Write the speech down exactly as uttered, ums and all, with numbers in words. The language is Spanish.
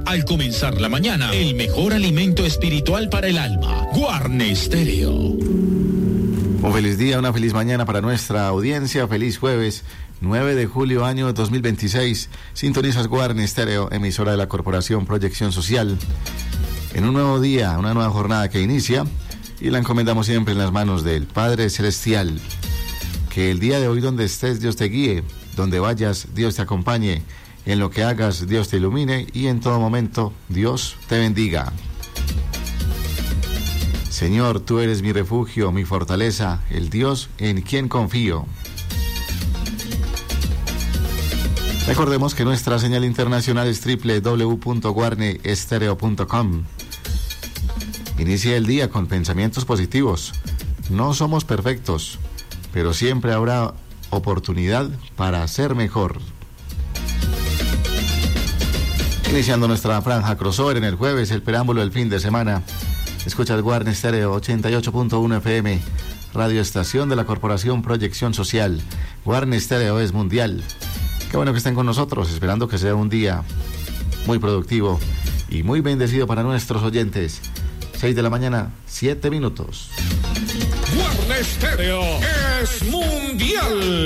al comenzar la mañana. El mejor alimento espiritual para el alma. Guarne Stereo. Un feliz día, una feliz mañana para nuestra audiencia. Feliz jueves, nueve de julio, año dos mil veintiséis. Sintonizas Guarne Stereo, emisora de la Corporación Proyección Social. En un nuevo día, una nueva jornada que inicia, y la encomendamos siempre en las manos del Padre Celestial. Que el día de hoy, donde estés, Dios te guíe. Donde vayas, Dios te acompañe. En lo que hagas, Dios te ilumine. Y en todo momento, Dios te bendiga. Señor, tú eres mi refugio, mi fortaleza, el Dios en quien confío. Recordemos que nuestra señal internacional es doble u doble u doble u punto guarne estereo punto com. Inicia el día con pensamientos positivos. No somos perfectos, pero siempre habrá oportunidad para ser mejor. Iniciando nuestra franja crossover en el jueves, el preámbulo del fin de semana. Escucha el Guarne Stereo ochenta y ocho punto uno F M, radio estación de la Corporación Proyección Social. Guarne Stereo es mundial. Qué bueno que estén con nosotros, esperando que sea un día muy productivo y muy bendecido para nuestros oyentes. seis de la mañana, siete minutos. Guarne Stereo es mundial.